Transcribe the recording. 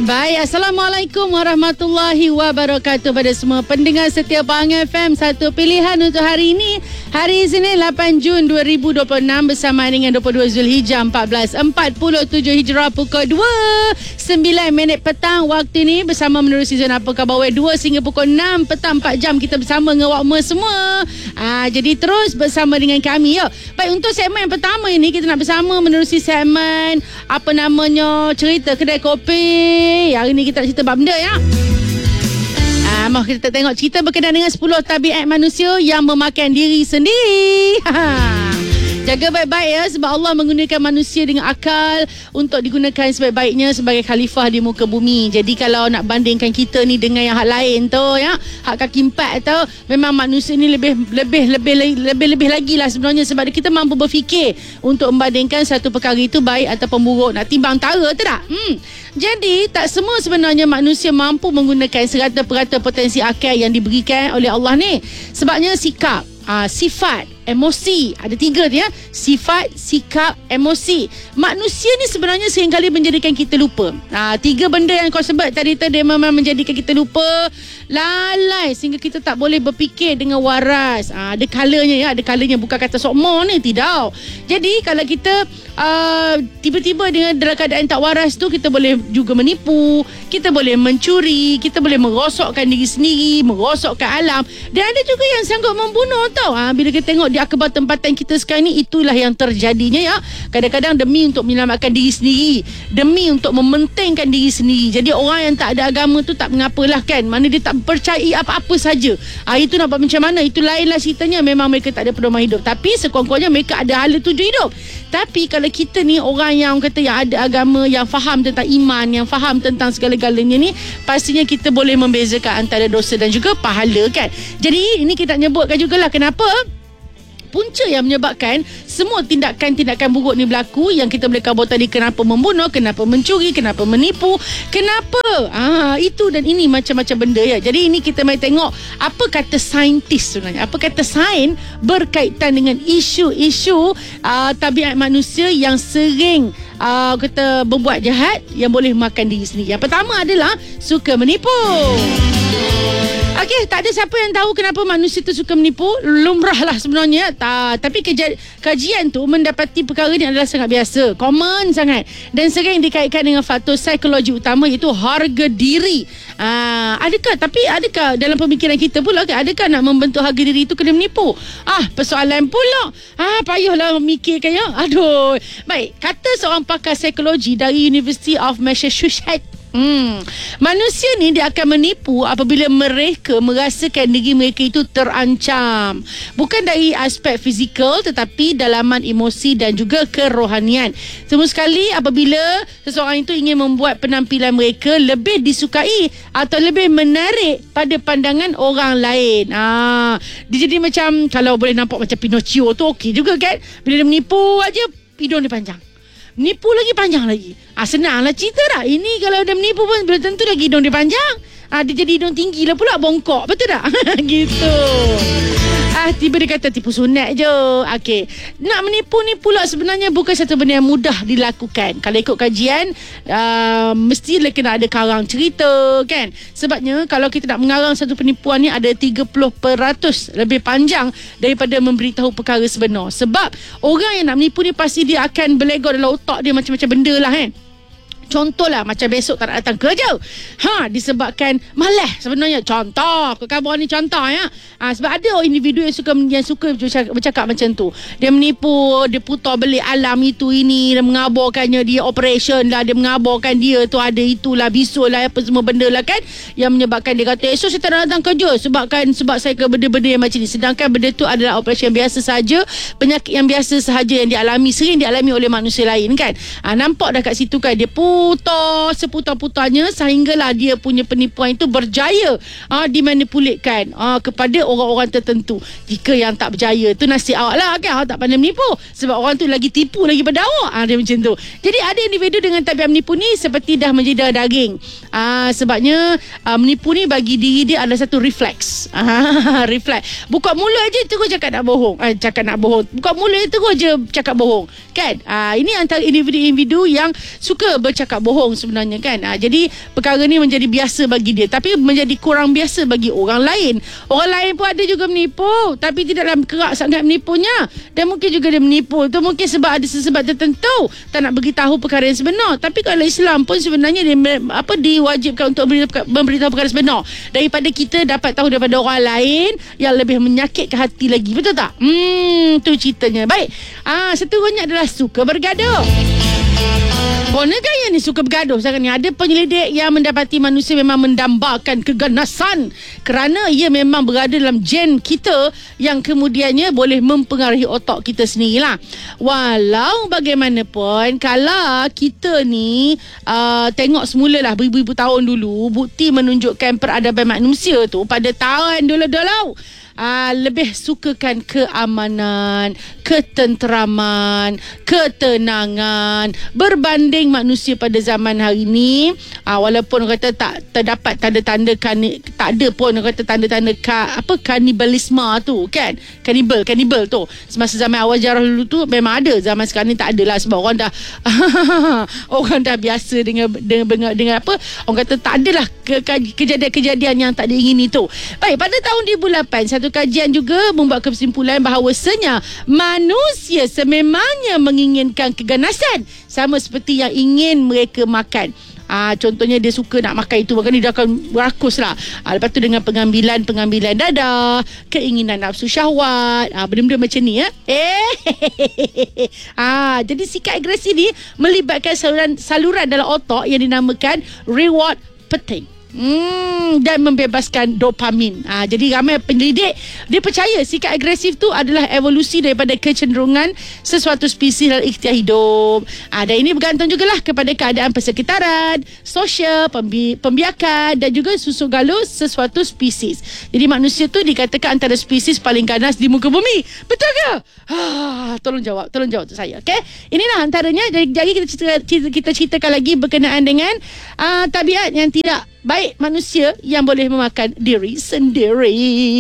Baik, Assalamualaikum warahmatullahi wabarakatuh pada semua pendengar setia Pahang FM. Satu pilihan untuk hari ini, hari Isnin 8 Jun 2026 bersama dengan 22 Zulhijjah 1447 Hijrah, pukul 2:09 petang waktu ini bersama menerusi zona Apa Khabar 2 sehingga pukul 6 petang. 4 jam kita bersama dengan awak semua. Jadi terus bersama dengan kami ya. Baik, untuk segmen yang pertama ini kita nak bersama menerusi segmen apa namanya, cerita kedai kopi. Hari ni kita nak cerita bab benda ya. Mau kita tengok cerita berkenaan dengan 10 tabiat manusia yang memakan diri sendiri. Jaga baik-baik ya, sebab Allah menggunakan manusia dengan akal untuk digunakan sebaik-baiknya sebagai khalifah di muka bumi. Jadi kalau nak bandingkan kita ni dengan yang hak lain tu ya, hak kaki empat tu, memang manusia ni lebih lagi lah sebenarnya, sebab kita mampu berfikir untuk membandingkan satu perkara itu baik ataupun buruk, nak timbang tara tu tak? Jadi tak semua sebenarnya manusia mampu menggunakan serata-perata potensi akal yang diberikan oleh Allah ni. Sebabnya sikap, sifat, emosi, ada 3 dia. Sifat, sikap, emosi. Manusia ni sebenarnya seringkali menjadikan kita lupa. 3 benda yang kau sebut tadi tu, dia memang menjadikan kita lupa, lalai sehingga kita tak boleh berfikir dengan waras. Ada kalanya ya, ada kalanya bukan kata sokmo ni, tidak. Jadi kalau kita tiba-tiba dalam keadaan tak waras tu, kita boleh juga menipu, kita boleh mencuri, kita boleh merosokkan diri sendiri, merosokkan alam, dan ada juga yang sanggup membunuh tau. Bila kita tengok di akhbar tempatan kita sekarang ni, itulah yang terjadinya ya. Kadang-kadang demi untuk menyelamatkan diri sendiri, demi untuk mementingkan diri sendiri. Jadi orang yang tak ada agama tu tak mengapalah kan, mana dia tak percayai apa-apa saja. Itu nak buat macam mana, itu lainlah ceritanya. Memang mereka tak ada pedoman hidup, tapi sekurang-kurangnya mereka ada hala tuju hidup. Tapi kalau kita ni orang yang kata yang ada agama, yang faham tentang iman, yang faham tentang segala-galanya ni, pastinya kita boleh membezakan antara dosa dan juga pahala kan. Jadi ini kita nyebutkan jugalah kenapa punca yang menyebabkan semua tindakan-tindakan buruk ni berlaku, yang kita boleh kabur tadi. Kenapa membunuh, kenapa mencuri, kenapa menipu, kenapa itu dan ini, macam-macam benda ya. Jadi ini kita mari tengok apa kata saintis sebenarnya, apa kata sains berkaitan dengan isu-isu tabiat manusia yang sering kata berbuat jahat, yang boleh makan diri sendiri. Yang pertama adalah suka menipu. Okey, tak ada siapa yang tahu kenapa manusia tu suka menipu. Lumrah lah sebenarnya. Tapi kajian tu mendapati perkara ni adalah sangat biasa, common sangat, dan sering dikaitkan dengan faktor psikologi utama, iaitu harga diri. Adakah dalam pemikiran kita pula, adakah nak membentuk harga diri itu kena menipu? Persoalan pula. Payahlah memikirkan ya. Aduh. Baik, kata seorang pakar psikologi dari University of Massachusetts, manusia ni dia akan menipu apabila mereka merasakan diri mereka itu terancam, bukan dari aspek fizikal tetapi dalaman emosi dan juga kerohanian. Semua sekali apabila seseorang itu ingin membuat penampilan mereka lebih disukai atau lebih menarik pada pandangan orang lain. Dia jadi macam, kalau boleh nampak macam Pinocchio tu okey juga kan. Bila dia menipu aja, hidung dia panjang, menipu lagi panjang lagi. Senanglah cerita dah. Ini kalau dia menipu pun belum tentu lagi hidung dia panjang. Dia jadi hidung tinggi lah pula, bongkok. Betul tak? Gitu. Tiba dia kata tipu sunat je. Okey. Nak menipu ni pula sebenarnya bukan satu benda yang mudah dilakukan. Kalau ikut kajian, mestilah kena ada karang cerita kan. Sebabnya kalau kita nak mengarang satu penipuan ni, ada 30% lebih panjang daripada memberitahu perkara sebenar. Sebab orang yang nak menipu ni pasti dia akan berlegor dalam otak dia macam-macam benda lah kan. Contohlah macam besok tak nak datang kerja, disebabkan malas sebenarnya. Contoh, kabar ni contoh ya. Sebab ada individu yang suka bercakap macam tu. Dia menipu, dia putar belik alam itu ini, dia mengabarkannya dia operation lah, dia mengabarkan dia tu ada itulah, bisul lah, apa semua benda lah kan, yang menyebabkan dia kata esok saya tak nak datang kerja sebab saya ke benda-benda yang macam ni. Sedangkan benda tu adalah operasi yang biasa saja, penyakit yang biasa sahaja yang sering dialami oleh manusia lain kan. Nampak dah kat situ kan, dia putar seputar-putarnya sehinggalah dia punya penipuan itu berjaya dimanipulitkan kepada orang-orang tertentu. Jika yang tak berjaya tu nasib awak lah kan, awak tak pandai menipu, sebab orang tu lagi tipu lagi pada awak. Dia macam tu. Jadi ada individu dengan tabiat menipu ni seperti dah menjadi daging. Sebabnya menipu ni bagi diri dia adalah satu refleks. Refleks. Buka mulut je terus cakap nak bohong. Buka mulut terus je cakap bohong. Kan? Ini antara individu-individu yang suka bercakap cakap bohong sebenarnya kan. Jadi perkara ni menjadi biasa bagi dia, tapi menjadi kurang biasa bagi orang lain. Orang lain pun ada juga menipu, tapi tidaklah kerak sangat menipunya. Dan mungkin juga dia menipu tu mungkin sebab ada sebab tertentu, tak nak beritahu perkara yang sebenar. Tapi kalau Islam pun sebenarnya dia diwajibkan untuk memberitahu perkara sebenar, daripada kita dapat tahu daripada orang lain yang lebih menyakitkan hati lagi. Betul tak? Tu ceritanya. Baik. Seterusnya adalah suka bergaduh. Kona gaya ni suka bergaduh sangat ni. Ada penyelidik yang mendapati manusia memang mendambakan keganasan kerana ia memang berada dalam gen kita yang kemudiannya boleh mempengaruhi otak kita sendirilah. Walau bagaimanapun, kalau kita ni tengok semulalah beribu-ribu tahun dulu, bukti menunjukkan peradaban manusia tu pada tahun dulu-dulu lebih sukakan keamanan, ketenteraman, ketenangan berbanding manusia pada zaman hari ni. Walaupun orang kata tak terdapat tanda-tanda tak ada pun orang kata tanda-tanda kanibalisme tu kan, kanibal tu semasa zaman awal jarah dulu tu memang ada. Zaman sekarang ni tak ada lah, sebab orang dah orang dah biasa dengan apa, orang kata tak adalah kejadian-kejadian yang tak diingini tu. Baik, pada tahun 2008 satu kajian juga membuat kesimpulan bahawasanya manusia sememangnya menginginkan keganasan sama seperti yang ingin mereka makan. Contohnya dia suka nak makan itu, maka dia akan berakus lah. Lepas tu dengan pengambilan dadah, keinginan nafsu syahwat, benda-benda macam ni ya. Jadi sikap agresif ni melibatkan saluran dalam otak yang dinamakan reward pattern. Dan membebaskan dopamin. Jadi ramai penyelidik dia percaya sikap agresif tu adalah evolusi daripada kecenderungan sesuatu spesies dalam ikhtiar hidup. Dan ini bergantung jugalah kepada keadaan persekitaran, sosial, pembiakan dan juga susuk galus sesuatu spesies. Jadi manusia tu dikatakan antara spesies paling ganas di muka bumi. Betul ke? Tolong jawab untuk saya. Okay? Inilah antaranya. Jadi kita ceritakan lagi berkenaan dengan tabiat yang tidak baik manusia yang boleh memakan diri sendiri.